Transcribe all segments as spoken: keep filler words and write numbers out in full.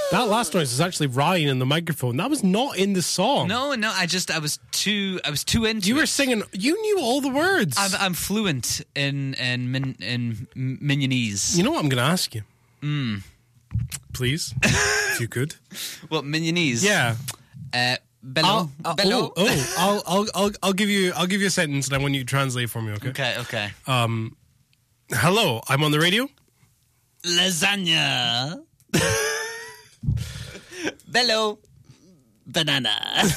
That last noise was actually Ryan in the microphone. That was not in the song. No, no, I just, I was too, I was too into You it. were singing, you knew all the words. I'm, I'm fluent in in min, in Minionese. You know what I'm going to ask you? Mm. Please, if you could. What, Minionese? Yeah. Uh, bello. I'll, I'll, bello. Oh, oh I'll, I'll, I'll, I'll give you, I'll give you a sentence, and I want you to translate for me. Okay. Okay. Okay. Um, hello, I'm on the radio. Lasagna. Bello. Banana.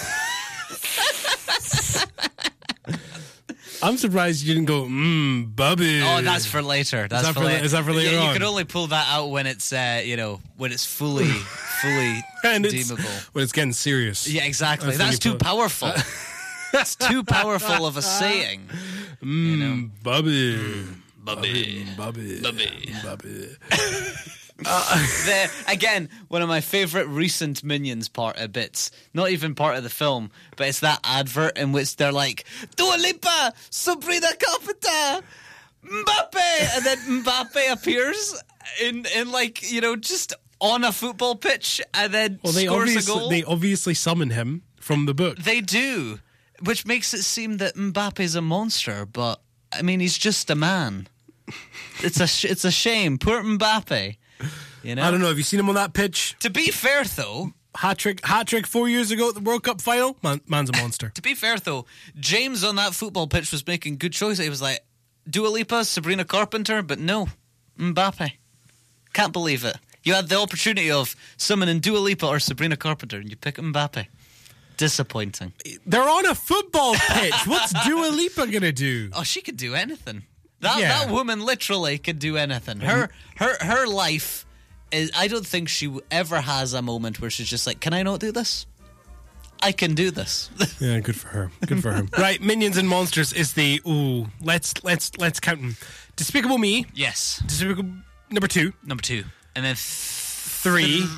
I'm surprised you didn't go, mmm, Bubby. Oh, that's for later. That's is, that for, for later. Is that for later yeah, on? You can only pull that out when it's, uh, you know, when it's fully, fully and it's, redeemable. When it's getting serious. Yeah, exactly. That's, That's too powerful. That's too powerful of a saying. Mmm, You know? Bubby. Mm, Bubby. Bubby. Bubby. Bubby. Uh, the, again, one of my favourite recent Minions part of bits, not even part of the film, but it's that advert in which they're like, Dua Lipa, Sabrina Carpenter, Mbappe, and then Mbappe appears in, in like, you know, just on a football pitch and then well, they scores a obviously, goal. They obviously summon him from the book. They do, which makes it seem that Mbappe's a monster, but, I mean, he's just a man. It's a sh- it's a shame. Poor Mbappe. You know? I don't know. Have you seen him on that pitch? To be fair, though... Hat trick, hat trick four years ago at the World Cup final? Man, man's a monster. To be fair, though, James on that football pitch was making good choices. He was like, Dua Lipa, Sabrina Carpenter, but no, Mbappe. Can't believe it. You had the opportunity of summoning Dua Lipa or Sabrina Carpenter, and you pick Mbappe. Disappointing. They're on a football pitch. What's Dua Lipa going to do? Oh, she could do anything. That Yeah. that woman literally could do anything. Her her her life is. I don't think she ever has a moment where she's just like, "Can I not do this? I can do this." Yeah, good for her. Good for her. Right, Minions and Monsters is the ooh. Let's let's let's count them. Despicable Me. Yes. Despicable number two. Number two, and then th- Three. th-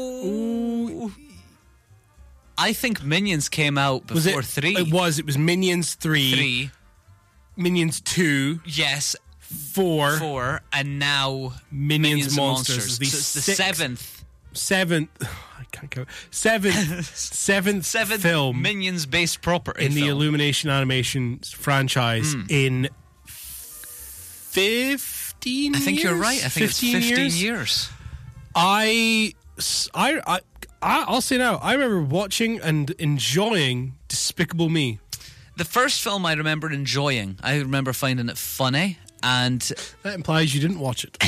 oh. I think Minions came out Was before it three. It was. It was Minions three. Three. Minions two. Yes. Four. Four, and now Minions, Minions and Monsters. Monsters. is the So it's the sixth- seventh. Seventh. I can't go. Seventh. seventh. Seventh film Minions-based property in the film. Illumination Animation franchise Mm. in fifteen. I think you're years? right. I think fifteen it's fifteen years. years. I, I, I, I- I'll say now, I remember watching and enjoying Despicable Me. The first film I remember enjoying. I remember finding it funny, and That implies you didn't watch it.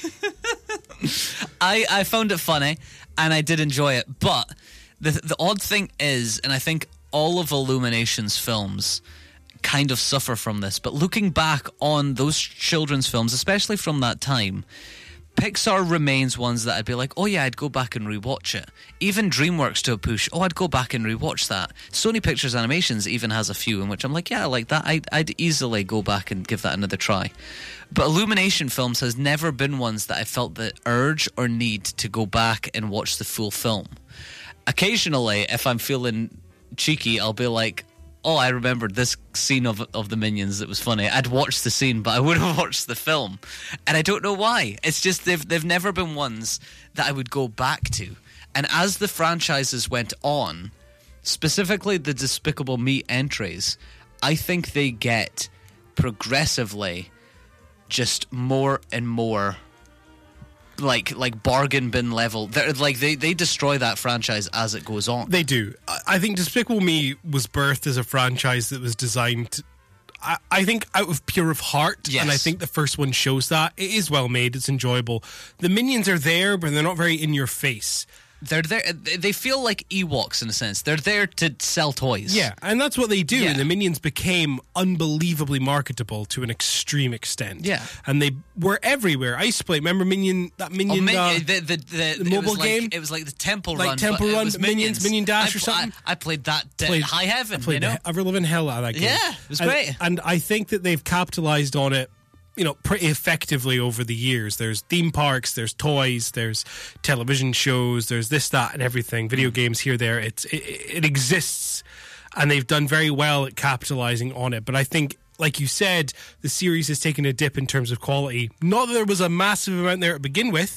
I, I found it funny, and I did enjoy it. But the the odd thing is, and I think all of Illumination's films kind of suffer from this, but looking back on those children's films, especially from that time, Pixar remains ones that I'd be like, oh yeah, I'd go back and rewatch it. Even DreamWorks to a push, oh, I'd go back and rewatch that. Sony Pictures Animations even has a few in which I'm like, yeah, I like that. I'd, I'd easily go back and give that another try. But Illumination films has never been ones that I felt the urge or need to go back and watch the full film. Occasionally, if I'm feeling cheeky, I'll be like, oh, I remembered this scene of of the Minions that was funny. I'd watched the scene, but I wouldn't have watched the film. And I don't know why. It's just they've they've never been ones that I would go back to. And as the franchises went on, specifically the Despicable Me entries, I think they get progressively just more and more like like bargain bin level. They're, like they, they destroy that franchise as it goes on. They do. I I think Despicable Me was birthed as a franchise that was designed, to, I, I think, out of pure of heart. Yes. And I think the first one shows that. It is well made. It's enjoyable. The Minions are there, but they're not very in your face. They're there. They feel like Ewoks in a sense. They're there to sell toys. Yeah, and that's what they do. Yeah. And the Minions became unbelievably marketable to an extreme extent. Yeah. And they were everywhere. I used to play, remember Minion, that Oh, Minion... Min- uh, the, the, the, the it mobile was like, game? It was like the Temple Like Run. Temple but it Run, was Minions, Minion Dash I, or something? I, I played that uh, played- High Heaven, I played you know? the ever living hell out of that game. Yeah, it was And- great. And I think that they've capitalized on it, you know, pretty effectively over the years. There's theme parks, there's toys, there's television shows, there's this, that, and everything. Video games here, there. It's it, it exists, and they've done very well at capitalizing on it. But I think, like you said, the series has taken a dip in terms of quality. Not that there was a massive amount there to begin with,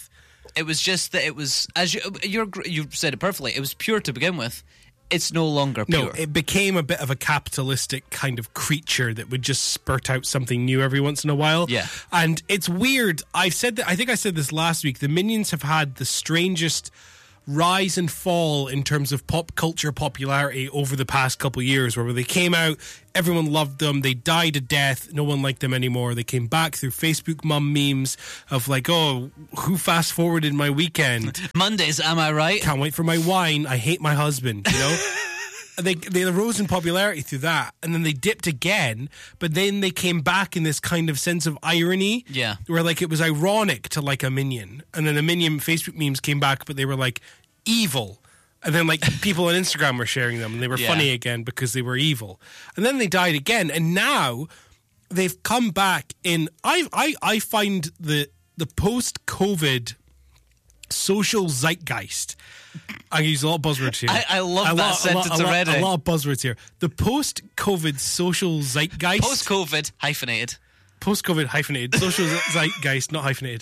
It was just that it was, as you you're, you said it perfectly, it was pure to begin with. It's no longer pure. No, it became a bit of a capitalistic kind of creature that would just spurt out something new every once in a while. Yeah. And it's weird. I've said that, I think I said this last week. The Minions have had the strangest rise and fall in terms of pop culture popularity over the past couple of years, where when they came out, everyone loved them. They died a death. No one liked them anymore. They came back through Facebook mum memes of like, oh, who fast forwarded my weekend? Mondays, am I right? Can't wait for my wine. I hate my husband, you know? They they rose in popularity through that, and then they dipped again, but then they came back in this kind of sense of irony, yeah, where like it was ironic to like a Minion, and then the Minion Facebook memes came back, but they were like evil, and then like people on Instagram were sharing them, and they were yeah. funny again because they were evil, and then they died again, and now they've come back in. I I I find the the post COVID social zeitgeist. I use a lot of buzzwords here. I, I love a that lot, sentence a lot, already. A lot, a lot of buzzwords here. The post-COVID social zeitgeist. Post-COVID hyphenated. Post-COVID hyphenated. Social zeitgeist, not hyphenated.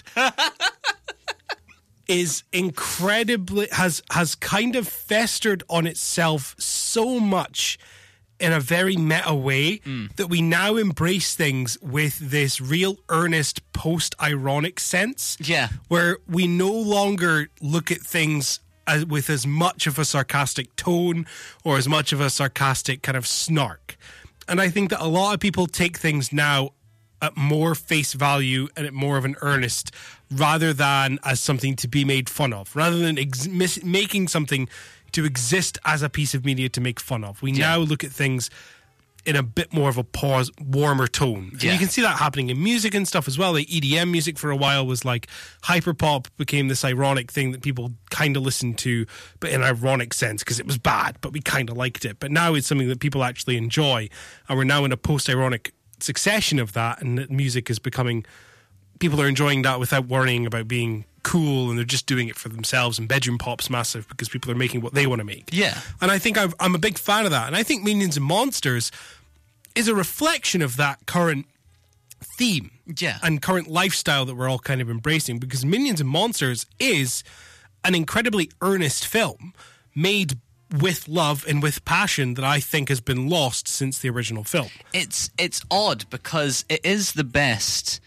is incredibly has has kind of festered on itself so much in a very meta way mm. that we now embrace things with this real earnest post-ironic sense. Yeah. Where we no longer look at things as, with as much of a sarcastic tone or as much of a sarcastic kind of snark. And I think that a lot of people take things now at more face value and at more of an earnest rather than as something to be made fun of, rather than ex- mis- making something to exist as a piece of media to make fun of. We yeah. now look at things in a bit more of a pause, warmer tone. And yeah. you can see that happening in music and stuff as well. Like E D M music for a while was like hyperpop became this ironic thing that people kind of listened to, but in an ironic sense because it was bad, but we kind of liked it. But now it's something that people actually enjoy, and we're now in a post-ironic succession of that, and that music is becoming, people are enjoying that without worrying about being cool, and they're just doing it for themselves. And bedroom pop's massive because people are making what they want to make. Yeah. And I think I've, I'm a big fan of that. And I think Minions and Monsters is a reflection of that current theme yeah. and current lifestyle that we're all kind of embracing, because Minions and Monsters is an incredibly earnest film made with love and with passion that I think has been lost since the original film. It's it's odd because it is the best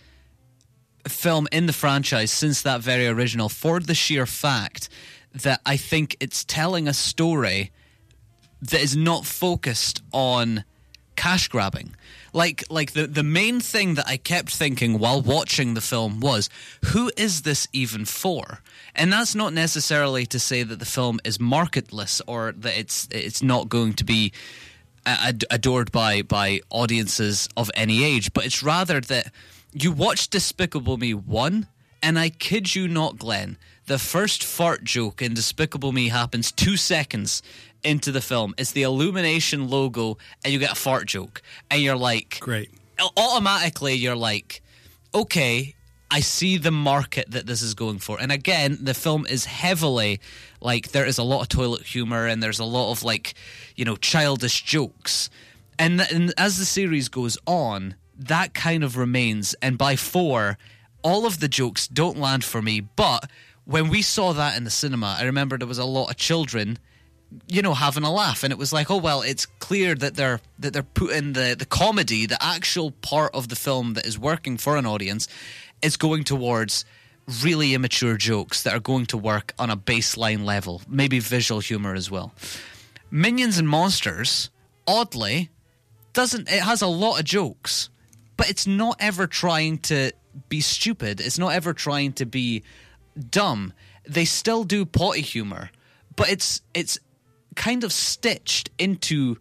film in the franchise since that very original, for the sheer fact that I think it's telling a story that is not focused on cash grabbing. Like like the, the main thing that I kept thinking while watching the film was, who is this even for? And that's not necessarily to say that the film is marketless or that it's it's not going to be ad- adored by, by audiences of any age, but it's rather that you watch Despicable Me one, and I kid you not, Glenn, the first fart joke in Despicable Me happens two seconds into the film. It's the Illumination logo, and you get a fart joke. And you're like... Great. Automatically, you're like, okay, I see the market that this is going for. And again, the film is heavily, like, there is a lot of toilet humor, and there's a lot of, like, you know, childish jokes. And, and as the series goes on, that kind of remains. And by four, all of the jokes don't land for me. But when we saw that in the cinema, I remember there was a lot of children, you know, having a laugh, and it was like, oh well, it's clear that they're that they're putting the the comedy, the actual part of the film that is working for an audience, is going towards really immature jokes that are going to work on a baseline level, maybe visual humor as well. Minions and Monsters, oddly, doesn't it has a lot of jokes, but it's not ever trying to be stupid. It's not ever trying to be dumb. They still do potty humor, but it's it's kind of stitched into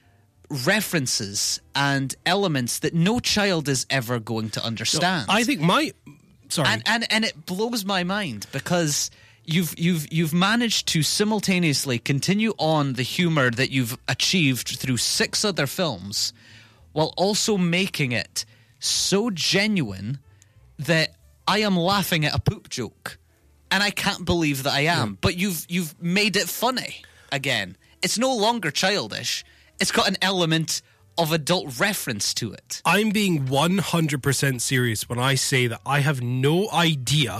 references and elements that no child is ever going to understand. No, I think my sorry, and, and and it blows my mind because you've you've you've managed to simultaneously continue on the humor that you've achieved through six other films, while also making it so genuine that I am laughing at a poop joke, and I can't believe that I am. Yeah. But you've you've made it funny again. It's no longer childish. It's got an element of adult reference to it. I'm being one hundred percent serious when I say that I have no idea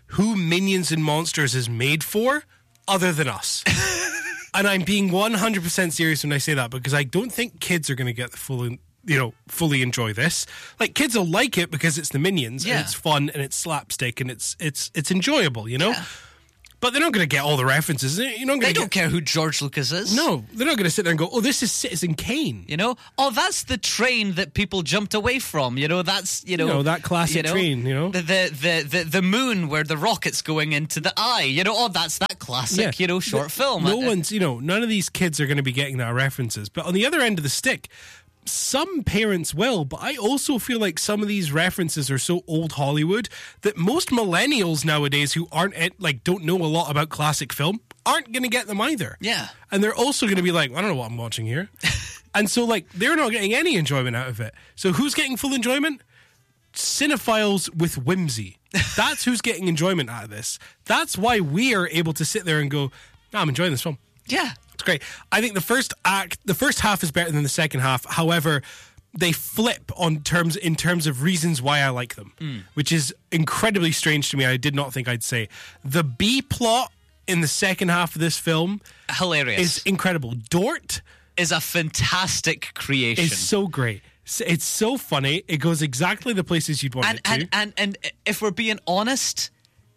who Minions and Monsters is made for other than us. And I'm being one hundred percent serious when I say that, because I don't think kids are going to get the full, you know, fully enjoy this. Like, kids will like it because it's the Minions, yeah. and it's fun, and it's slapstick, and it's it's it's enjoyable, you know? Yeah. But they're not going to get all the references. You're not They gonna don't get, care who George Lucas is. No, they're not going to sit there and go, oh, this is Citizen Kane. You know? Oh, that's the train that people jumped away from. You know, that's, you know... You know, that classic you know, train, you know? The, the, the, the, the moon where the rocket's going into the eye. You know, oh, that's that classic, Yeah. you know, short film. No Uh, one's, you know, none of these kids are going to be getting that references. But on the other end of the stick, some parents will, but I also feel like some of these references are so old Hollywood that most millennials nowadays who aren't, like, don't know a lot about classic film aren't going to get them either. Yeah. And they're also going to be like, I don't know what I'm watching here. And so, like, they're not getting any enjoyment out of it. So who's getting full enjoyment? Cinephiles with whimsy. That's who's getting enjoyment out of this. That's why we are able to sit there and go, no, I'm enjoying this film. Yeah. It's great. I think the first act, the first half is better than the second half. However, they flip on terms in terms of reasons why I like them, mm. which is incredibly strange to me. I did not think I'd say. The B plot in the second half of this film hilarious is incredible. Dort is a fantastic creation. It's so great. It's so funny. It goes exactly the places you'd want and, it to. And, and and if we're being honest,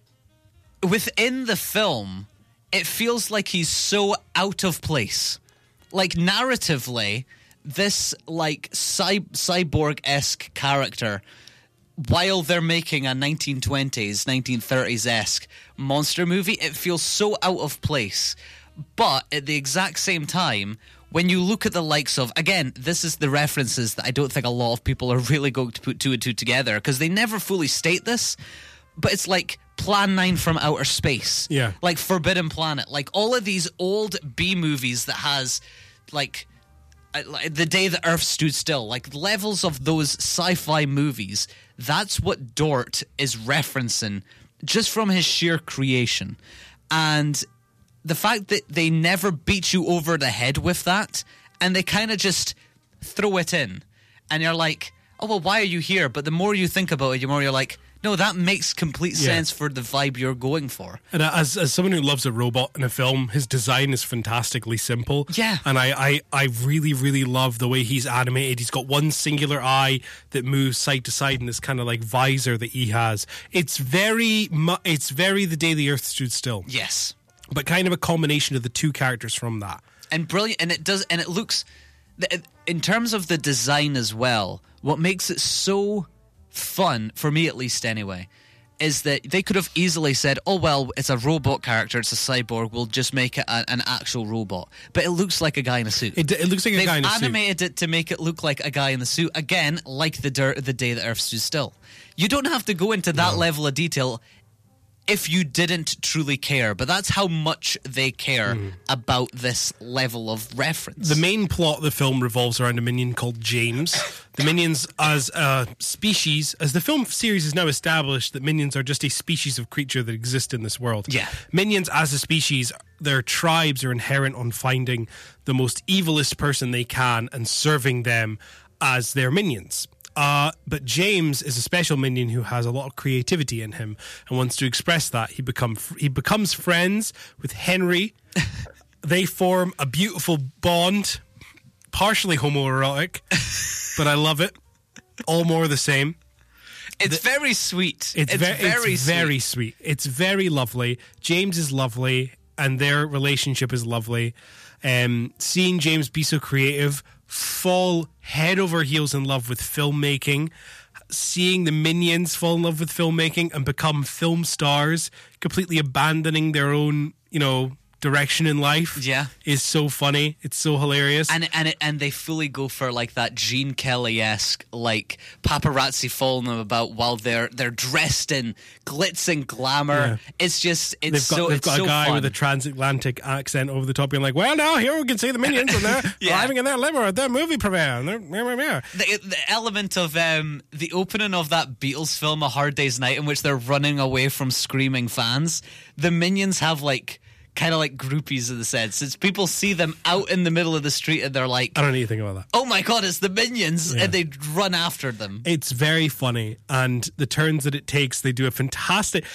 within the film, it feels like he's so out of place. Like, narratively, this, like, cy- cyborg-esque character, while they're making a nineteen twenties, nineteen thirties-esque monster movie, it feels so out of place. But at the exact same time, when you look at the likes of, again, this is the references that I don't think a lot of people are really going to put two and two together, because they never fully state this, but it's like Plan nine from Outer Space. Yeah. Like Forbidden Planet. Like all of these old B movies that has, like, uh, like The Day the Earth Stood Still. Like levels of those sci-fi movies. That's what Dort is referencing just from his sheer creation. And the fact that they never beat you over the head with that, and they kind of just throw it in. And you're like, oh, well, why are you here? But the more you think about it, the more you're like, no, that makes complete Yeah. sense for the vibe you're going for. And as as someone who loves a robot in a film, his design is fantastically simple. Yeah. And I, I, I really, really love the way he's animated. He's got one singular eye that moves side to side in this kind of like visor that he has. It's very, mu- it's very The Day the Earth Stood Still. Yes. But kind of a combination of the two characters from that. And brilliant, and it does, and it looks, in terms of the design as well, what makes it so fun, for me at least anyway, is that they could have easily said, oh, well, it's a robot character, it's a cyborg, we'll just make it a, an actual robot. But it looks like a guy in a suit. It, it looks like a They've guy in a suit. animated it to make it look like a guy in the suit. Again, like the, dir- the Day the Earth Stood Still. You don't have to go into that No. level of detail if you didn't truly care, but that's how much they care mm. about this level of reference. The main plot of the film revolves around a minion called James. The minions as a species, as the film series is now established, that minions are just a species of creature that exist in this world. Yeah. Minions as a species, their tribes are inherent on finding the most evilest person they can and serving them as their minions. Uh, but James is a special minion who has a lot of creativity in him and wants to express that. He become he becomes friends with Henry. They form a beautiful bond, partially homoerotic, but I love it. All more the same. It's the, very sweet. It's, it's ve- very it's sweet. very sweet. It's very lovely. James is lovely, and their relationship is lovely. Um, seeing James be so creative, fall head over heels in love with filmmaking, seeing the minions fall in love with filmmaking and become film stars, completely abandoning their own, you know, direction in life, yeah, is so funny. It's so hilarious. And and it, and they fully go for like that Gene Kelly-esque, like paparazzi following them about while they're they're dressed in glitz and glamour. Yeah. It's just it's they've got, so they've it's got so a guy fun. with a transatlantic accent over the top being like, well, now here we can see the minions and they're Yeah. driving in their limo at their movie premiere. And they're, meh, meh, meh. The, the element of um, the opening of that Beatles film, A Hard Day's Night, in which they're running away from screaming fans, the minions have like kind of like groupies in the sense. It's people see them out in the middle of the street and they're like, I don't know anything about that. oh my god, it's the minions, Yeah. and they run after them. It's very funny, and the turns that it takes, they do a fantastic.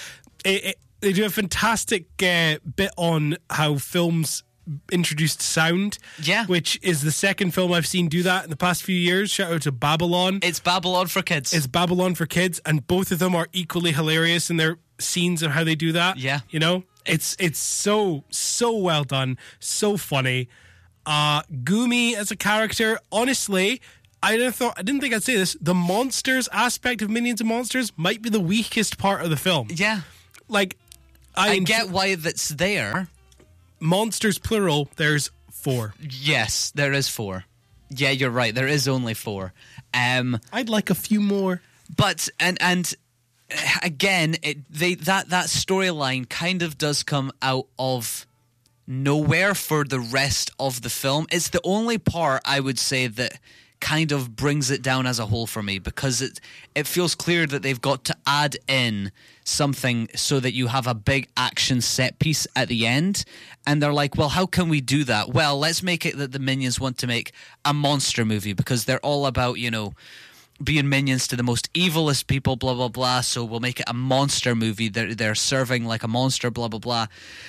it, it, they do a fantastic uh, bit on how films introduced sound. Yeah. Which is the second film I've seen do that in the past few years. Shout out to Babylon. It's Babylon for kids. It's Babylon for kids, and both of them are equally hilarious in their scenes of how they do that. Yeah. You know? It's it's so, so well done. So funny. Uh, Gumi as a character, honestly, I didn't thought I didn't think I'd say this. The monsters aspect of Minions and Monsters might be the weakest part of the film. Yeah. Like, I, I enj- get why that's there. Monsters plural, there's four. Yes, there is four. Yeah, you're right. There is only four. Um, I'd like a few more. but and and uh, again, it they that that storyline kind of does come out of nowhere for the rest of the film. It's the only part I would say that kind of brings it down as a whole for me, because it it feels clear that they've got to add in something so that you have a big action set piece at the end, and they're like, well, how can we do that? Well, let's make it that the Minions want to make a monster movie, because they're all about, you know, being minions to the most evilest people, blah blah blah, so we'll make it a monster movie. They're, they're serving like a monster, blah blah blah,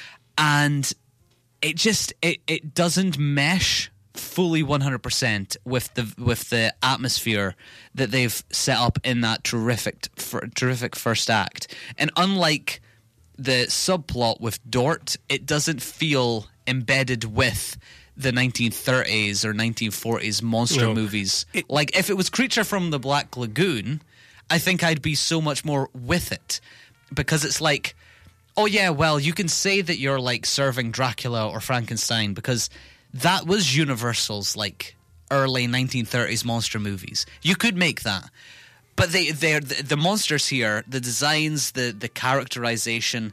and it just it, it doesn't mesh fully one hundred percent with the with the atmosphere that they've set up in that terrific terrific first act. And unlike the subplot with Dort, it doesn't feel embedded with the nineteen thirties or nineteen forties monster No. movies. It- Like, if it was Creature from the Black Lagoon, I think I'd be so much more with it, because it's like, oh yeah, well, you can say that you're like serving Dracula or Frankenstein, because that was Universal's like early nineteen thirties monster movies. You could make that, but they they're the, the monsters here, the designs, the the characterization,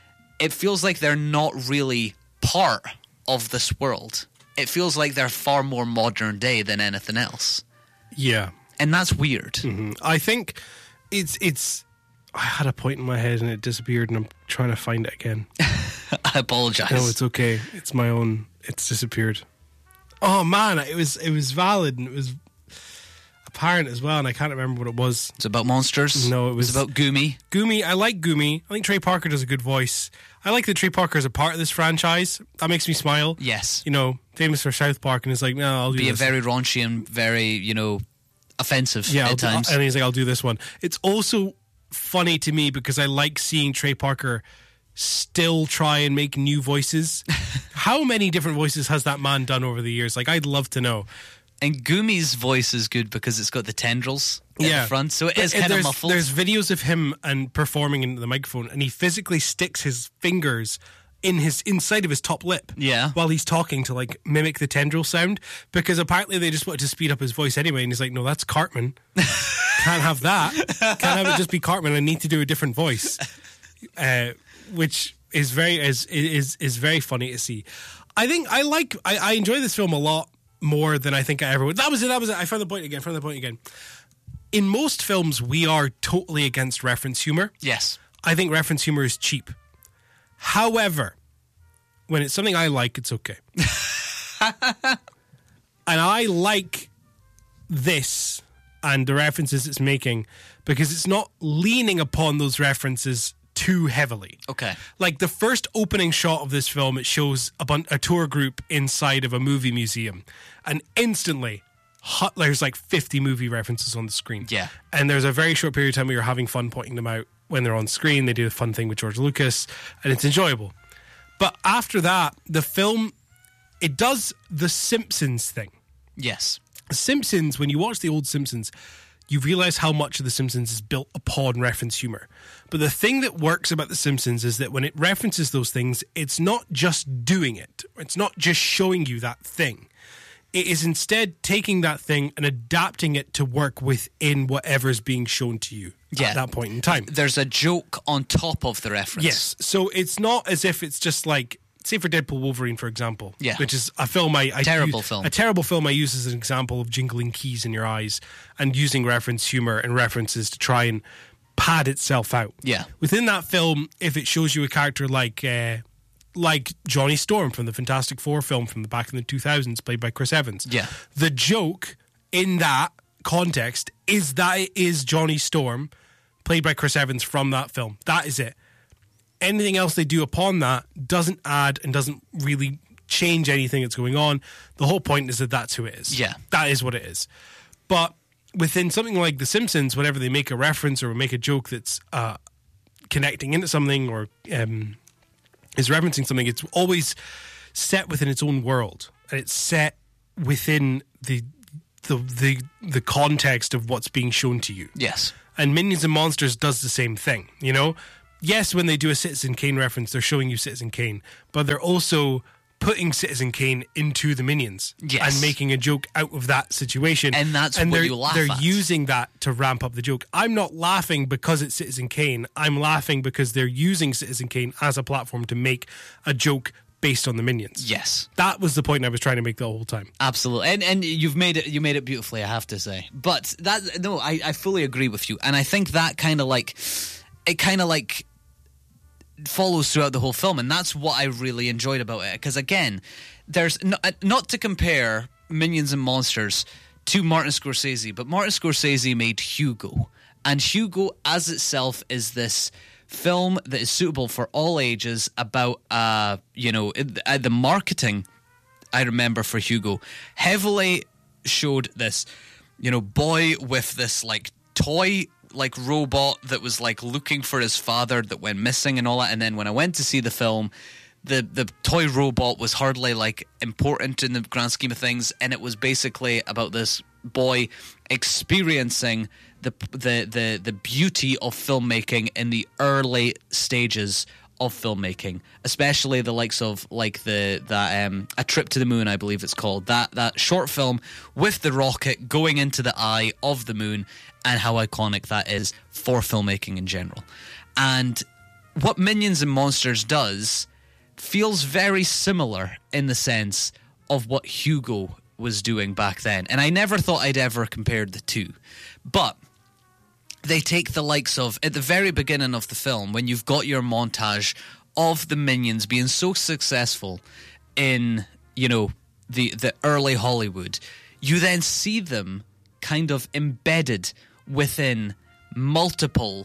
it feels like they're not really part of this world. It feels like they're far more modern day than anything else, Yeah. and that's weird. Mm-hmm. I think it's it's. I had a point in my head and it disappeared, and I'm trying to find it again. I apologize. No, it's okay. It's my own. It's disappeared. Oh man, it was it was valid and it was apparent as well, and I can't remember what it was. It's about monsters. No, it was- It's about Goomy. Goomy, I like Goomy. I think Trey Parker does a good voice. I like that Trey Parker is a part of this franchise. That makes me smile. Yes. You know, famous for South Park, and it's like, no, I'll do Be a this. very raunchy and very, you know, offensive yeah, I'll at do- times. and he's like, I'll do this one. It's also funny to me because I like seeing Trey Parker still try and make new voices. How many different voices has that man done over the years? Like, I'd love to know. And Goomy's voice is good because it's got the tendrils at Yeah. the front, so it But is kind of there's, muffled. There's videos of him and performing into the microphone, and he physically sticks his fingers in his inside of his top lip, Yeah. while he's talking to like mimic the tendril sound, because apparently they just wanted to speed up his voice anyway. And he's like, "No, that's Cartman. Can't have that. Can't have it just be Cartman. I need to do a different voice," uh, which is very is is is very funny to see. I think I like I, I enjoy this film a lot more than I think I ever would. That was it. That was it. I found the point again. Found the point again. In most films, we are totally against reference humor. yes. I think reference humor is cheap. However, when it's something I like, it's okay. And I like this and the references it's making because it's not leaning upon those references too heavily. Okay. Like the first opening shot of this film, it shows a, bun- a tour group inside of a movie museum, and instantly hot, there's like fifty movie references on the screen. Yeah. And there's a very short period of time where you're having fun pointing them out when they're on screen. They do a fun thing with George Lucas, and it's enjoyable. But after that, the film, it does the Simpsons thing. Yes. The Simpsons, when you watch the old Simpsons, you realize how much of The Simpsons is built upon reference humor. But the thing that works about The Simpsons is that when it references those things, it's not just doing it. It's not just showing you that thing. It is instead taking that thing and adapting it to work within whatever's being shown to you Yeah. at that point in time. There's a joke on top of the reference. Yes. So it's not as if it's just like, say for Deadpool Wolverine, for example, Yeah. which is a film I, I Terrible use- film. a terrible film I use as an example of jingling keys in your eyes and using reference humor and references to try and pad itself out. Yeah. Within that film, if it shows you a character like uh, like Johnny Storm from the Fantastic Four film from the back in the two thousands, played by Chris Evans, Yeah. the joke in that context is that it is Johnny Storm, played by Chris Evans from that film. That is it. anything else they do upon that doesn't add and doesn't really change anything that's going on. The whole point is that that's who it is. Yeah. That is what it is. But within something like The Simpsons, whenever they make a reference or make a joke that's uh, connecting into something or um, is referencing something, it's always set within its own world. And it's set within the the the, the context of what's being shown to you. Yes. And Minions and Monsters does the same thing, you know? Yes, when they do a Citizen Kane reference, they're showing you Citizen Kane, but they're also putting Citizen Kane into the Minions. Yes. And making a joke out of that situation. And that's and what they're, you laugh they're at. using that to ramp up the joke. I'm not laughing because it's Citizen Kane. I'm laughing because they're using Citizen Kane as a platform to make a joke based on the Minions. Yes. That was the point I was trying to make the whole time. Absolutely. And and you've made it you made it beautifully, I have to say. But that no, I, I fully agree with you. And I think that kind of like it kind of like follows throughout the whole film, and that's what I really enjoyed about it. Because again, there's not, not to compare Minions and Monsters to Martin Scorsese, but Martin Scorsese made Hugo, and Hugo as itself is this film that is suitable for all ages about uh you know it, uh, the marketing I remember for Hugo heavily showed this you know boy with this like toy like robot that was like looking for his father that went missing and all that. And then when I went to see the film, the the toy robot was hardly like important in the grand scheme of things, and it was basically about this boy experiencing the the the, the beauty of filmmaking in the early stages of filmmaking, especially the likes of like the that um A Trip to the Moon, I believe it's called, that that short film with the rocket going into the eye of the moon, and how iconic that is for filmmaking in general. And what Minions and Monsters does feels very similar in the sense of what Hugo was doing back then. And I never thought I'd ever compared the two. But they take the likes of, at the very beginning of the film, when you've got your montage of the Minions being so successful in, you know, the, the early Hollywood, you then see them kind of embedded within multiple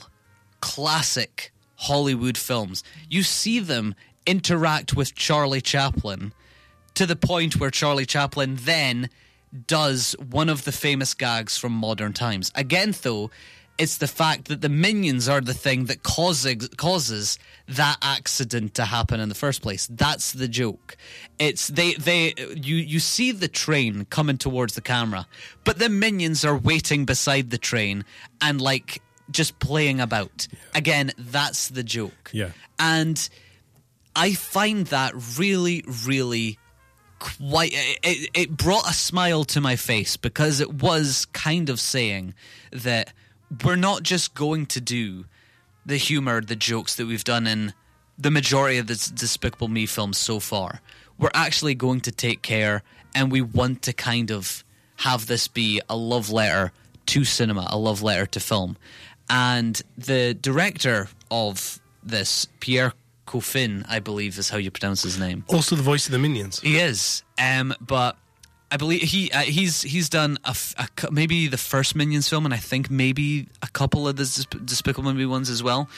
classic Hollywood films. You see them interact with Charlie Chaplin to the point where Charlie Chaplin then does one of the famous gags from Modern Times. Again, though, it's the fact that the Minions are the thing that causes causes that accident to happen in the first place. That's the joke. It's they they you you see the train coming towards the camera, but the Minions are waiting beside the train and like just playing about. Yeah. Again, that's the joke. Yeah. And I find that really, really quite... It, it brought a smile to my face because it was kind of saying that we're not just going to do the humor, the jokes that we've done in the majority of the Despicable Me films so far. We're actually going to take care, and we want to kind of have this be a love letter to cinema, a love letter to film. And the director of this, Pierre Coffin, I believe is how you pronounce his name. Also the voice of the Minions. He is, um, but I believe he uh, he's he's done a, a, maybe the first Minions film, and I think maybe a couple of the Desp- Despicable Me ones as well.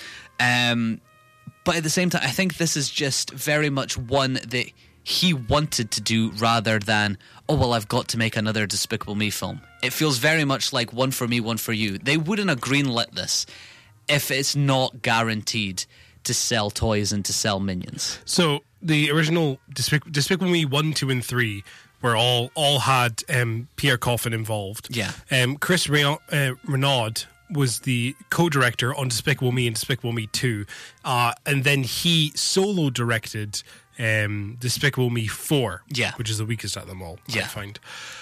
Um, but at the same time, I think this is just very much one that he wanted to do rather than, oh, well, I've got to make another Despicable Me film. It feels very much like one for me, one for you. They wouldn't have greenlit this if it's not guaranteed to sell toys and to sell Minions. So the original Despic- Despicable Me one, two, and three were all all had um, Pierre Coffin involved. Yeah. Um, Chris Ray- uh, Renaud was the co-director on Despicable Me and Despicable Me two, uh, and then he solo directed um, Despicable Me four, yeah. which is the weakest out of them all, yeah. I find.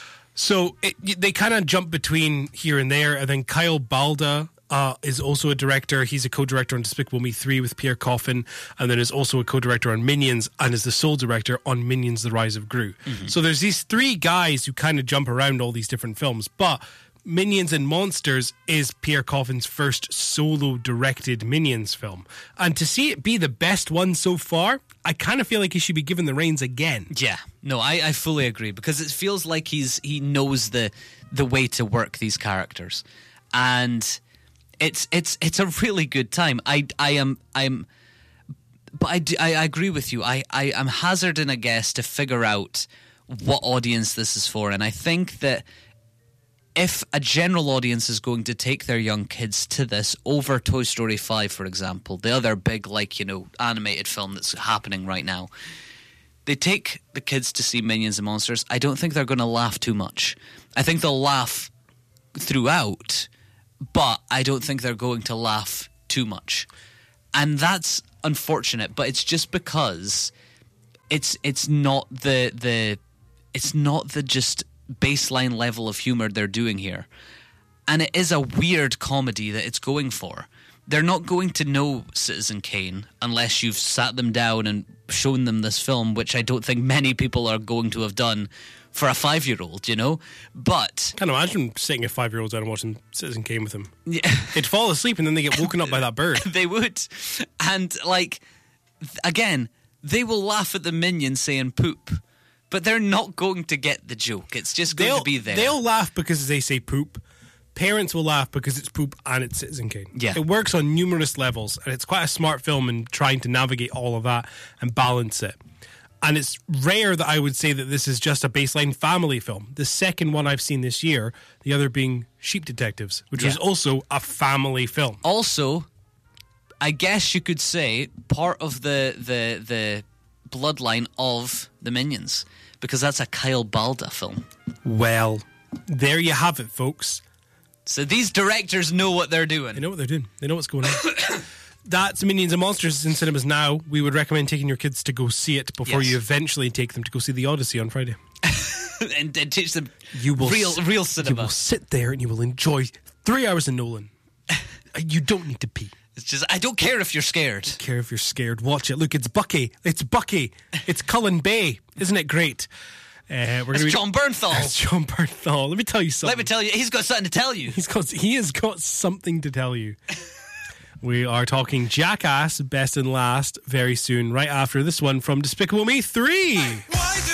So it, they kind of jump between here and there, and then Kyle Balda uh, is also a director. He's a co-director on Despicable Me three with Pierre Coffin, and then is also a co-director on Minions, and is the sole director on Minions: The Rise of Gru. Mm-hmm. So there's these three guys who kind of jump around all these different films, but Minions and Monsters is Pierre Coffin's first solo-directed Minions film. And to see it be the best one so far, I kind of feel like he should be given the reins again. Yeah, no, I, I fully agree, because it feels like he's he knows the the way to work these characters, and it's it's it's a really good time. I I am I'm but I, do, I, I agree with you. I, I, I'm hazarding a guess to figure out what audience this is for. And I think that if a general audience is going to take their young kids to this over Toy Story five, for example, the other big, like, you know, animated film that's happening right now, they take the kids to see Minions and Monsters, I don't think they're going to laugh too much. I think they'll laugh throughout, but I don't think they're going to laugh too much. And that's unfortunate, but it's just because it's it's not the the it's not the just baseline level of humor they're doing here. And it is a weird comedy that it's going for. They're not going to know Citizen Kane unless you've sat them down and shown them this film, which I don't think many people are going to have done for a five-year-old, you know? But Can't imagine sitting a five-year-old down and watching Citizen Kane with him. yeah, They'd fall asleep and then they get woken up by that bird. they would. And, like, th- again, they will laugh at the minion saying poop, but they're not going to get the joke. It's just going They'll, to be there. they'll laugh because they say poop. Parents will laugh because it's poop and it's Citizen Kane. Yeah. It works on numerous levels, and it's quite a smart film in trying to navigate all of that and balance it. And it's rare that I would say that this is just a baseline family film. The second one I've seen this year, the other being Sheep Detectives, which Yeah. was also a family film. Also, I guess you could say part of the the the bloodline of the Minions, because that's a Kyle Balda film. Well, there you have it, folks. So these directors know what they're They doing. know what they're doing. They know what's going on. That's Minions and Monsters in cinemas now. We would recommend taking your kids to go see it before Yes. you eventually take them to go see The Odyssey on Friday. and, and teach them You will real s- real You cinema. will sit there and you will enjoy three hours of Nolan. You don't need to pee. It's just, I don't care if you're scared. Care if you're scared. Watch it. Look, it's Bucky. It's Bucky. It's Cullen Bay. Isn't it great? Uh, we're It's gonna be- John Bernthal. It's John Bernthal. Let me tell you something. Let me tell you, he's got something to tell you. He's got, he has got something to tell you. We are talking Jackass, Best and Last, very soon, right after this one from Despicable Me three. Why do